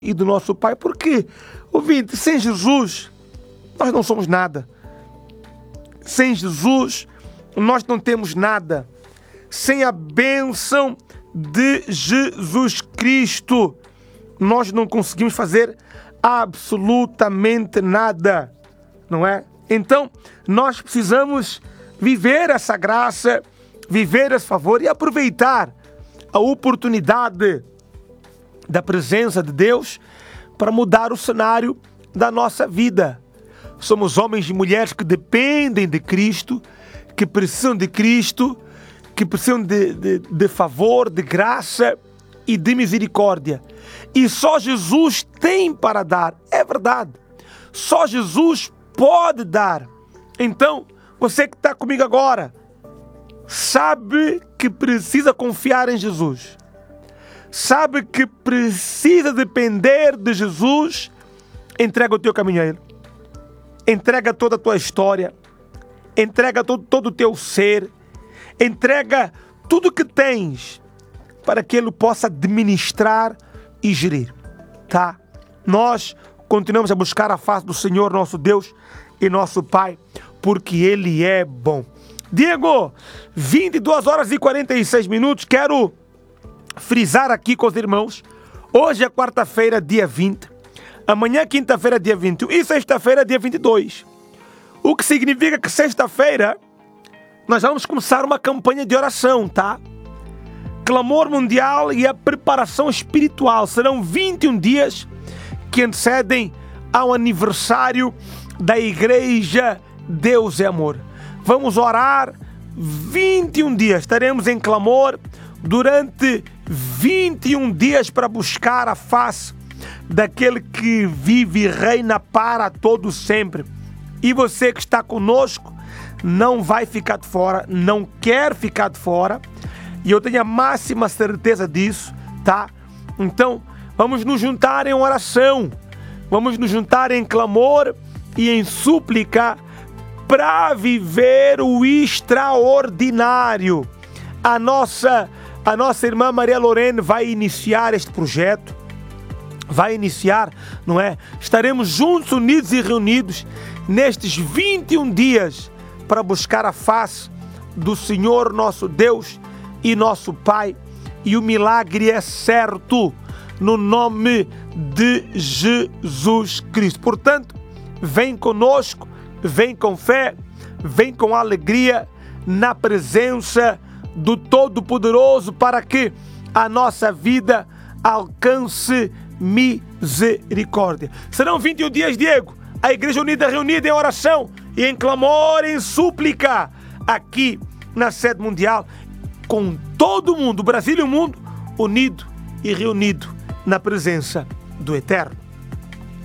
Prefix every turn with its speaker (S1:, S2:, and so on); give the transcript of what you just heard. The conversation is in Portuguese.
S1: e do nosso Pai, porque, ouvinte, sem Jesus nós não somos nada. Sem Jesus nós não temos nada. Sem a bênção de Jesus Cristo nós não conseguimos fazer absolutamente nada, não é? Então nós precisamos viver essa graça, viver esse favor e aproveitar a oportunidade da presença de Deus para mudar o cenário da nossa vida. Somos homens e mulheres que dependem de Cristo, que precisam de Cristo, que precisam de favor, de graça e de misericórdia. E só Jesus tem para dar, é verdade. Só Jesus pode dar. Então, você que está comigo agora, sabe que precisa confiar em Jesus. Sabe que precisa depender de Jesus. Entrega o teu caminho a Ele. Entrega toda a tua história. Entrega todo o teu ser. Entrega tudo que tens para que Ele possa administrar e gerir. Tá? Nós continuamos a buscar a face do Senhor, nosso Deus e nosso Pai, porque Ele é bom. Diego, 22 horas e 46 minutos. Quero frisar aqui com os irmãos. Hoje é quarta-feira, dia 20. Amanhã, quinta-feira, dia 21. E sexta-feira, dia 22. O que significa que sexta-feira nós vamos começar uma campanha de oração, tá? Clamor mundial e a preparação espiritual. Serão 21 dias que antecedem ao aniversário da Igreja Deus é Amor. Vamos orar 21 dias. Estaremos em clamor durante 21 dias para buscar a face daquele que vive e reina para todo sempre. E você que está conosco não vai ficar de fora, não quer ficar de fora, e eu tenho a máxima certeza disso, tá? Então, vamos nos juntar em oração, vamos nos juntar em clamor e em súplica para viver o extraordinário. A nossa irmã Maria Lorene vai iniciar este projeto, vai iniciar, não é? Estaremos juntos, unidos e reunidos nestes 21 dias para buscar a face do Senhor nosso Deus e nosso Pai, e o milagre é certo no nome de Jesus Cristo. Portanto, vem conosco, vem com fé, vem com alegria na presença do Todo-Poderoso para que a nossa vida alcance misericórdia. Serão 21 dias, Diego, a Igreja Unida reunida em oração e em clamor, em súplica, aqui na sede mundial, com todo o mundo, o Brasil e o mundo, unido e reunido na presença do Eterno.